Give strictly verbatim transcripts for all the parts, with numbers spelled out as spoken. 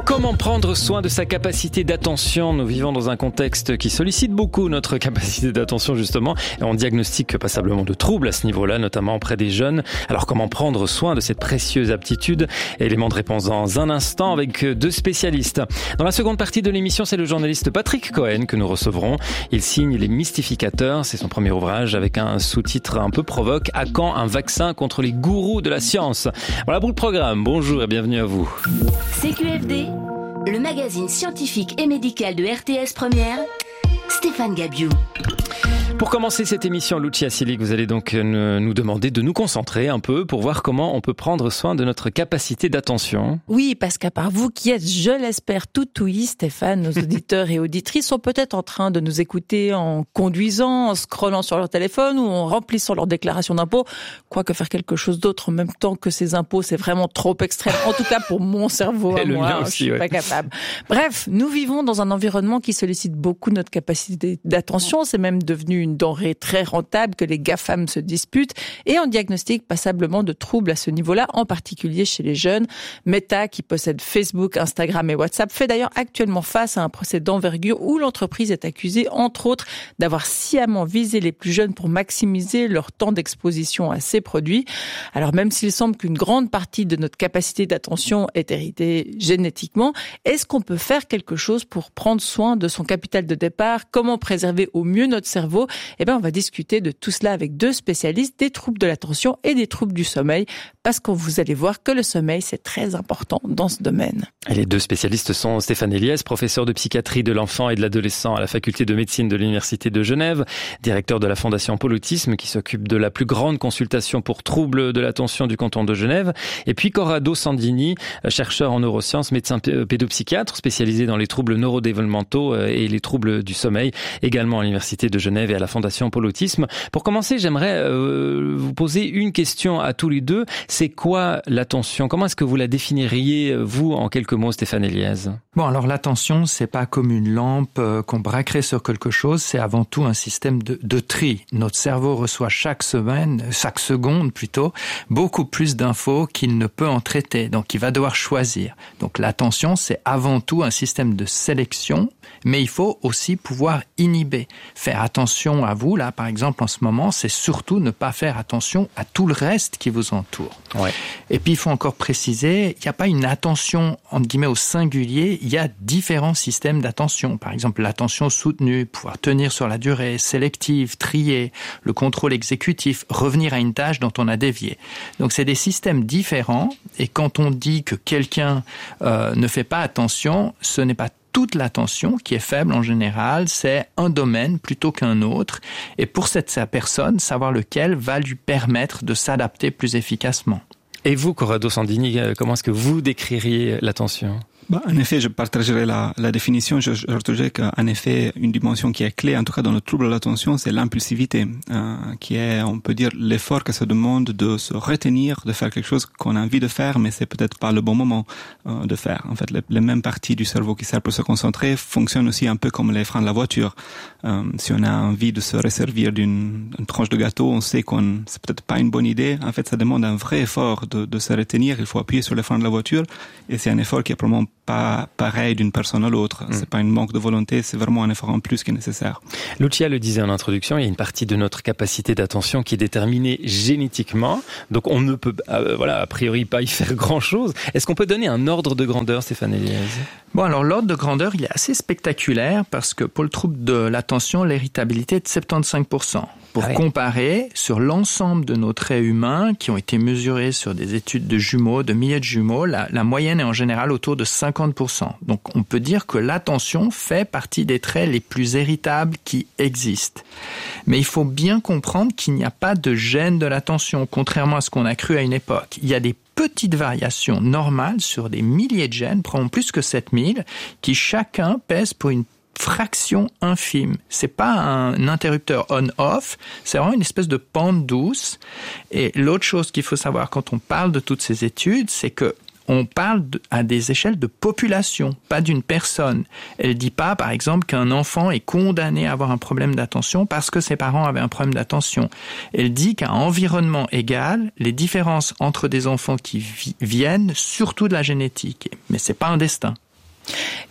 Comment prendre soin de sa capacité d'attention ? Nous vivons dans un contexte qui sollicite beaucoup notre capacité d'attention justement et on diagnostique passablement de troubles à ce niveau-là, notamment auprès des jeunes. Alors comment prendre soin de cette précieuse aptitude ? Élément de réponse dans un instant avec deux spécialistes. Dans la seconde partie de l'émission, c'est le journaliste Patrick Cohen que nous recevrons. Il signe Les Mystificateurs, c'est son premier ouvrage avec un sous-titre un peu provoque. À quand un vaccin contre les gourous de la science ? Voilà pour le programme. Bonjour et bienvenue à vous. C Q F D, le magazine scientifique et médical de R T S Première, Stéphane Gabiou. Pour commencer cette émission, Lucia Silic, vous allez donc nous demander de nous concentrer un peu pour voir comment on peut prendre soin de notre capacité d'attention. Oui, parce qu'à part vous qui êtes, je l'espère, tout ouïe, Stéphane, nos auditeurs et auditrices sont peut-être en train de nous écouter en conduisant, en scrollant sur leur téléphone ou en remplissant leur déclaration d'impôt. Quoique faire quelque chose d'autre en même temps que ces impôts, c'est vraiment trop extrême. En tout cas, pour mon cerveau, à moi, aussi, je suis ouais. pas capable. Bref, nous vivons dans un environnement qui sollicite beaucoup notre capacité d'attention. C'est même devenu une denrée très rentable que les GAFAM se disputent et on diagnostique passablement de troubles à ce niveau-là, en particulier chez les jeunes. Meta, qui possède Facebook, Instagram et WhatsApp, fait d'ailleurs actuellement face à un procès d'envergure où l'entreprise est accusée, entre autres, d'avoir sciemment visé les plus jeunes pour maximiser leur temps d'exposition à ces produits. Alors même s'il semble qu'une grande partie de notre capacité d'attention est héritée génétiquement, est-ce qu'on peut faire quelque chose pour prendre soin de son capital de départ ? Comment préserver au mieux notre cerveau ? Eh bien, on va discuter de tout cela avec deux spécialistes des troubles de l'attention et des troubles du sommeil, parce que vous allez voir que le sommeil, c'est très important dans ce domaine. Et les deux spécialistes sont Stéphane Eliès, professeur de psychiatrie de l'enfant et de l'adolescent à la faculté de médecine de l'Université de Genève, directeur de la Fondation Paul Autisme, qui s'occupe de la plus grande consultation pour troubles de l'attention du canton de Genève, et puis Corrado Sandini, chercheur en neurosciences, médecin pédopsychiatre, spécialisé dans les troubles neurodéveloppementaux et les troubles du sommeil, également à l'Université de Genève et à la Fondation Paul Autisme. Pour commencer, j'aimerais euh, vous poser une question à tous les deux. C'est quoi l'attention ? Comment est-ce que vous la définiriez, vous, en quelques mots, Stéphane Eliès ? Bon, alors l'attention, c'est pas comme une lampe euh, qu'on braquerait sur quelque chose, c'est avant tout un système de, de tri. Notre cerveau reçoit chaque semaine, chaque seconde plutôt, beaucoup plus d'infos qu'il ne peut en traiter. Donc, il va devoir choisir. Donc, l'attention, c'est avant tout un système de sélection, mais il faut aussi pouvoir inhiber. Faire attention à vous, là, par exemple, en ce moment, c'est surtout ne pas faire attention à tout le reste qui vous entoure. Ouais. Et puis, il faut encore préciser, il n'y a pas une attention, entre guillemets, au singulier, il y a différents systèmes d'attention. Par exemple, l'attention soutenue, pouvoir tenir sur la durée, sélective, trier, le contrôle exécutif, revenir à une tâche dont on a dévié. Donc, c'est des systèmes différents, et quand on dit que quelqu'un euh, ne fait pas attention, ce n'est pas toute l'attention qui est faible en général, c'est un domaine plutôt qu'un autre. Et pour cette personne, savoir lequel va lui permettre de s'adapter plus efficacement. Et vous, Corrado Sandini, comment est-ce que vous décririez l'attention ? Bah, en effet, je partagerai la, la définition. Je, je retrouverai qu'en effet, une dimension qui est clé, en tout cas dans le trouble de l'attention, c'est l'impulsivité, euh, qui est, on peut dire, l'effort que ça demande de se retenir, de faire quelque chose qu'on a envie de faire, mais c'est peut-être pas le bon moment euh, de faire. En fait, les, les mêmes parties du cerveau qui servent pour se concentrer fonctionnent aussi un peu comme les freins de la voiture. Euh, si on a envie de se resservir d'une une tranche de gâteau, on sait qu'on c'est peut-être pas une bonne idée. En fait, ça demande un vrai effort de, de se retenir. Il faut appuyer sur les freins de la voiture, et c'est un effort qui est probablement pas pareil d'une personne à l'autre. Mmh. C'est pas une manque de volonté, c'est vraiment un effort en plus qui est nécessaire. Lucia le disait en introduction, il y a une partie de notre capacité d'attention qui est déterminée génétiquement, donc on ne peut, euh, voilà, a priori pas y faire grand-chose. Est-ce qu'on peut donner un ordre de grandeur, Stéphane Eliès ? Bon, alors l'ordre de grandeur, il est assez spectaculaire parce que pour le trouble de l'attention, l'héritabilité est de soixante-quinze pour cent. Pour ah oui. comparer, sur l'ensemble de nos traits humains qui ont été mesurés sur des études de jumeaux, de milliers de jumeaux, la, la moyenne est en général autour de cinquante pour cent. Donc on peut dire que l'attention fait partie des traits les plus héritables qui existent. Mais il faut bien comprendre qu'il n'y a pas de gène de l'attention, contrairement à ce qu'on a cru à une époque. Il y a des petites variations normales sur des milliers de gènes, probablement plus que sept mille, qui chacun pèsent pour une fraction infime. C'est pas un interrupteur on-off, c'est vraiment une espèce de pente douce. Et l'autre chose qu'il faut savoir quand on parle de toutes ces études, c'est que on parle de, à des échelles de population, pas d'une personne. Elle dit pas, par exemple, qu'un enfant est condamné à avoir un problème d'attention parce que ses parents avaient un problème d'attention. Elle dit qu'à environnement égal, les différences entre des enfants qui vi- viennent surtout de la génétique. Mais c'est pas un destin.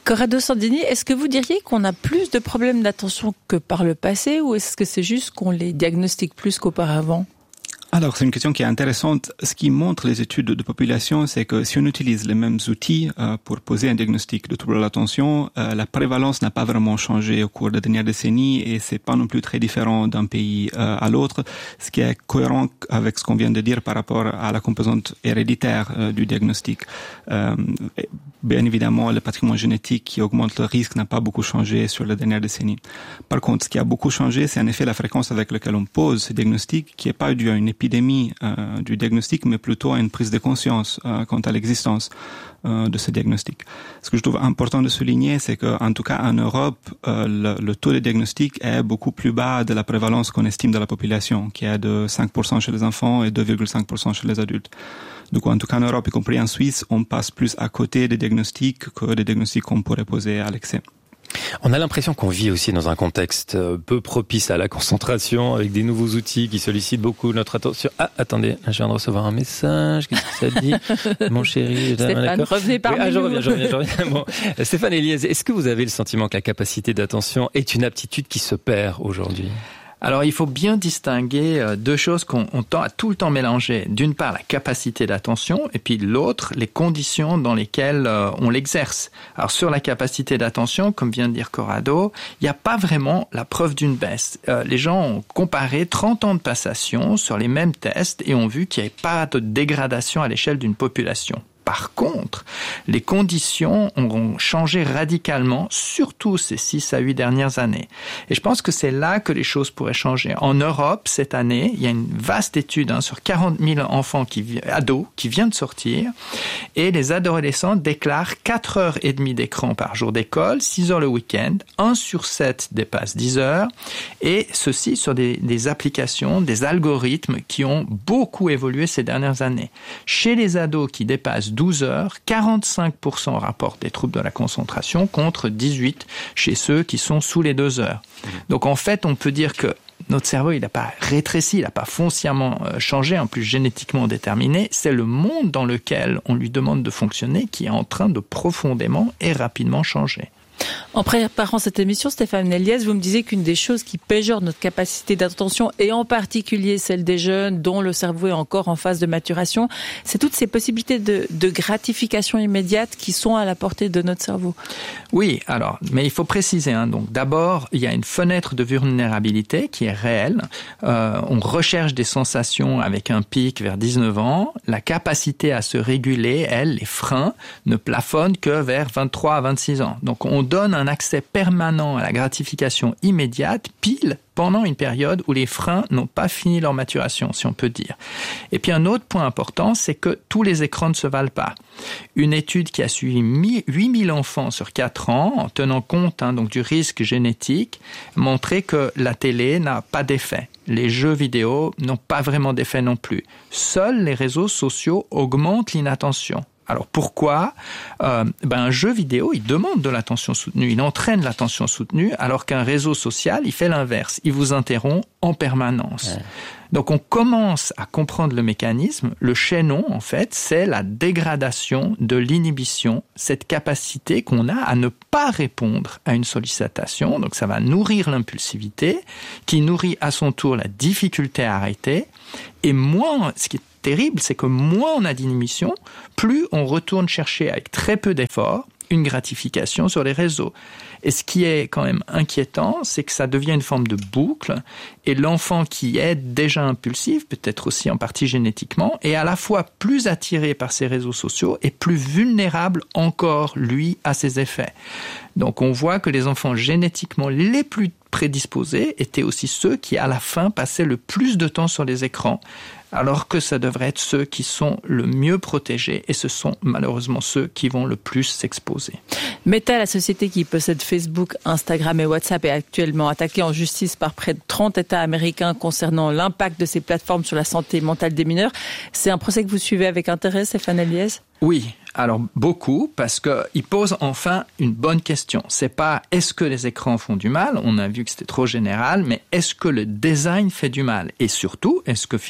Corrado Sandini, est-ce que vous diriez qu'on a plus de problèmes d'attention que par le passé ou est-ce que c'est juste qu'on les diagnostique plus qu'auparavant ? Alors, c'est une question qui est intéressante. Ce qui montre les études de population, c'est que si on utilise les mêmes outils euh, pour poser un diagnostic de trouble de l'attention, euh, la prévalence n'a pas vraiment changé au cours des dernières décennies et c'est pas non plus très différent d'un pays euh, à l'autre, ce qui est cohérent avec ce qu'on vient de dire par rapport à la composante héréditaire euh, du diagnostic. Euh, bien évidemment, le patrimoine génétique qui augmente le risque n'a pas beaucoup changé sur les dernières décennies. Par contre, ce qui a beaucoup changé, c'est en effet la fréquence avec laquelle on pose ce diagnostic, qui n'est pas dû à une épidémie euh, du diagnostic, mais plutôt à une prise de conscience euh, quant à l'existence euh, de ce diagnostic. Ce que je trouve important de souligner, c'est que, en tout cas en Europe, euh, le, le taux de diagnostic est beaucoup plus bas de la prévalence qu'on estime de la population, qui est de cinq pour cent chez les enfants et deux virgule cinq pour cent chez les adultes. Donc, en tout cas en Europe, y compris en Suisse, on passe plus à côté des diagnostics que des diagnostics qu'on pourrait poser à l'excès. On a l'impression qu'on vit aussi dans un contexte peu propice à la concentration, avec des nouveaux outils qui sollicitent beaucoup notre attention. Ah, attendez, je viens de recevoir un message. Qu'est-ce que ça dit, mon chéri? Stéphane, revenez parmi oui, ah, je nous. reviens, je reviens, je reviens. Bon. Stéphane Eliès, est-ce que vous avez le sentiment que la capacité d'attention est une aptitude qui se perd aujourd'hui? Alors, il faut bien distinguer deux choses qu'on on tend à tout le temps mélanger. D'une part, la capacité d'attention, et puis l'autre, les conditions dans lesquelles euh, on l'exerce. Alors, sur la capacité d'attention, comme vient de dire Corrado, il n'y a pas vraiment la preuve d'une baisse. Euh, les gens ont comparé trente ans de passation sur les mêmes tests et ont vu qu'il n'y avait pas de dégradation à l'échelle d'une population. Par contre, les conditions ont changé radicalement, surtout ces six à huit dernières années. Et je pense que c'est là que les choses pourraient changer. En Europe, cette année, il y a une vaste étude hein, sur quarante mille enfants, qui, ados, qui vient de sortir. Et les adolescents déclarent quatre heures et demie d'écran par jour d'école, six heures le week-end, un sur sept dépasse dix heures. Et ceci sur des, des applications, des algorithmes qui ont beaucoup évolué ces dernières années. Chez les ados qui dépassent douze heures, quarante-cinq pour cent rapportent des troubles de la concentration contre dix-huit chez ceux qui sont sous les deux heures. Donc en fait, on peut dire que notre cerveau, il n'a pas rétréci, il n'a pas foncièrement changé, en plus génétiquement déterminé. C'est le monde dans lequel on lui demande de fonctionner qui est en train de profondément et rapidement changer. En préparant cette émission, Stéphane Eliès, vous me disiez qu'une des choses qui péjore notre capacité d'attention, et en particulier celle des jeunes dont le cerveau est encore en phase de maturation, c'est toutes ces possibilités de, de gratification immédiate qui sont à la portée de notre cerveau. Oui, alors, mais il faut préciser. Hein, donc, d'abord, il y a une fenêtre de vulnérabilité qui est réelle. Euh, on recherche des sensations avec un pic vers dix-neuf ans. La capacité à se réguler, elle, les freins, ne plafonnent que vers vingt-trois à vingt-six ans. Donc, on donne un accès permanent à la gratification immédiate, pile pendant une période où les freins n'ont pas fini leur maturation, si on peut dire. Et puis un autre point important, c'est que tous les écrans ne se valent pas. Une étude qui a suivi huit mille enfants sur quatre ans, en tenant compte hein, donc du risque génétique, montrait que la télé n'a pas d'effet. Les jeux vidéo n'ont pas vraiment d'effet non plus. Seuls les réseaux sociaux augmentent l'inattention. Alors pourquoi euh, ben un jeu vidéo, il demande de l'attention soutenue, il entraîne l'attention soutenue, alors qu'un réseau social, il fait l'inverse, il vous interrompt en permanence. Ouais. Donc on commence à comprendre le mécanisme. Le chaînon, en fait, c'est la dégradation de l'inhibition, cette capacité qu'on a à ne pas répondre à une sollicitation. Donc ça va nourrir l'impulsivité, qui nourrit à son tour la difficulté à arrêter. Et moins, ce qui est terrible, c'est que moins on a d'inhibition, plus on retourne chercher avec très peu d'efforts une gratification sur les réseaux. Et ce qui est quand même inquiétant, c'est que ça devient une forme de boucle et l'enfant qui est déjà impulsif, peut-être aussi en partie génétiquement, est à la fois plus attiré par ces réseaux sociaux et plus vulnérable encore, lui, à ces effets. Donc on voit que les enfants génétiquement les plus prédisposés étaient aussi ceux qui, à la fin, passaient le plus de temps sur les écrans, alors que ça devrait être ceux qui sont le mieux protégés et ce sont malheureusement ceux qui vont le plus s'exposer. Meta, la société qui possède Facebook, Instagram et WhatsApp, est actuellement attaquée en justice par près de trente États américains concernant l'impact de ces plateformes sur la santé mentale des mineurs. C'est un procès que vous suivez avec intérêt, Stéphane Eliès ? Oui, alors beaucoup, parce qu'il pose enfin une bonne question. C'est pas est-ce que les écrans font du mal, on a vu que c'était trop général, mais est-ce que le design fait du mal ? Et surtout, est-ce que finalement c'est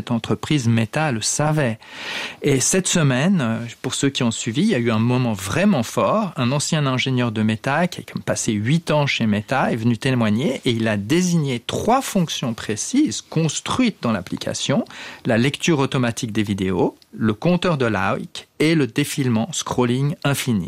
cette entreprise Meta le savait. Et cette semaine, pour ceux qui ont suivi, il y a eu un moment vraiment fort. Un ancien ingénieur de Meta, qui a passé huit ans chez Meta, est venu témoigner et il a désigné trois fonctions précises construites dans l'application: la lecture automatique des vidéos, le compteur de likes et le défilement, scrolling infini.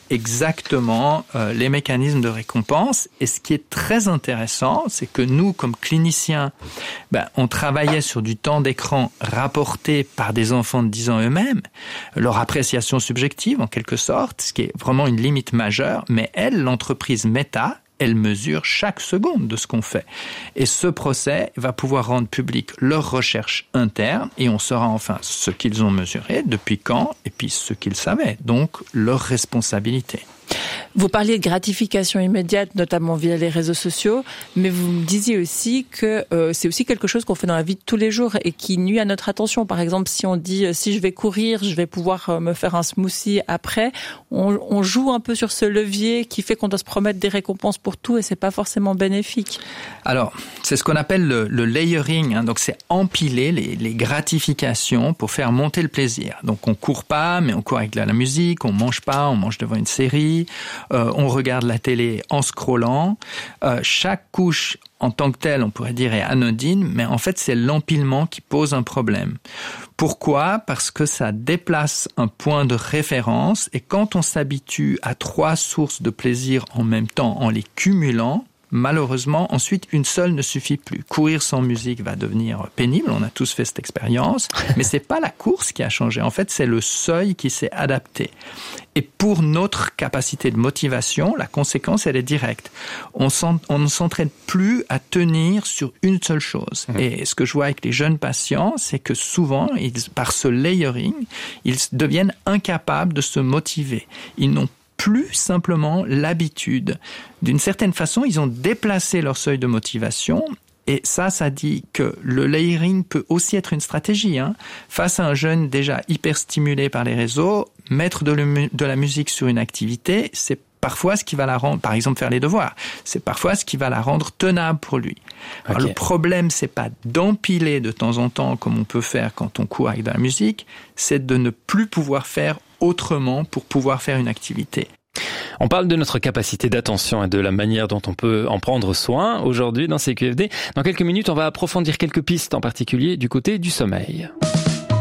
Exactement euh, les mécanismes de récompense. Et ce qui est très intéressant, c'est que nous, comme cliniciens, ben, on travaillait sur du temps d'écran rapporté par des enfants de dix ans eux-mêmes, leur appréciation subjective en quelque sorte, ce qui est vraiment une limite majeure. Mais elle, l'entreprise Meta, elle mesure chaque seconde de ce qu'on fait. Et ce procès va pouvoir rendre public leurs recherches internes et on saura enfin ce qu'ils ont mesuré, depuis quand, et puis ce qu'ils savaient, donc leur responsabilité. Vous parliez de gratification immédiate, notamment via les réseaux sociaux, mais vous me disiez aussi que euh, c'est aussi quelque chose qu'on fait dans la vie de tous les jours et qui nuit à notre attention. Par exemple, si on dit euh, si je vais courir, je vais pouvoir euh, me faire un smoothie après, on, on joue un peu sur ce levier qui fait qu'on doit se promettre des récompenses pour tout et c'est pas forcément bénéfique. Alors, c'est ce qu'on appelle le, le layering, hein, donc c'est empiler les, les gratifications pour faire monter le plaisir. Donc on court pas, mais on court avec de la musique, on mange pas, on mange devant une série. Euh, on regarde la télé en scrollant. Euh, chaque couche en tant que telle, on pourrait dire, est anodine, mais en fait, c'est l'empilement qui pose un problème. Pourquoi ? Parce que ça déplace un point de référence et quand on s'habitue à trois sources de plaisir en même temps, en les cumulant, malheureusement, ensuite, une seule ne suffit plus. Courir sans musique va devenir pénible, on a tous fait cette expérience, mais c'est pas la course qui a changé. En fait, c'est le seuil qui s'est adapté. Et pour notre capacité de motivation, la conséquence, elle est directe. On, on ne s'entraîne plus à tenir sur une seule chose. Mmh. Et ce que je vois avec les jeunes patients, c'est que souvent, ils, par ce layering, ils deviennent incapables de se motiver. Ils n'ont plus simplement l'habitude. D'une certaine façon, ils ont déplacé leur seuil de motivation. Et ça, ça dit que le layering peut aussi être une stratégie. Hein. Face à un jeune déjà hyper stimulé par les réseaux, mettre de, le, de la musique sur une activité, c'est parfois ce qui va la rendre, par exemple faire les devoirs, c'est parfois ce qui va la rendre tenable pour lui. Alors, okay. Le problème, c'est pas d'empiler de temps en temps comme on peut faire quand on court avec de la musique, c'est de ne plus pouvoir faire autrement pour pouvoir faire une activité. On parle de notre capacité d'attention et de la manière dont on peut en prendre soin aujourd'hui dans C Q F D. Dans quelques minutes, on va approfondir quelques pistes, en particulier du côté du sommeil.